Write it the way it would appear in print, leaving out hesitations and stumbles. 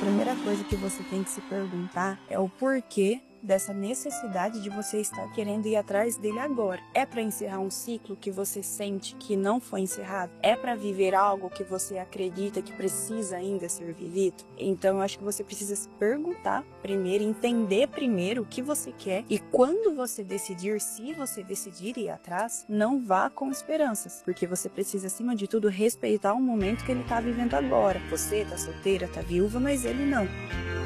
primeira coisa que você tem que se perguntar é o porquê dessa necessidade de você estar querendo ir atrás dele agora. É para encerrar um ciclo que você sente que não foi encerrado? É para viver algo que você acredita que precisa ainda ser vivido? Então eu acho que você precisa se perguntar primeiro, entender primeiro o que você quer, e quando você decidir, se você decidir ir atrás, não vá com esperanças, porque você precisa, acima de tudo, respeitar o momento que ele está vivendo agora. Você tá solteira, tá viúva, mas ele não.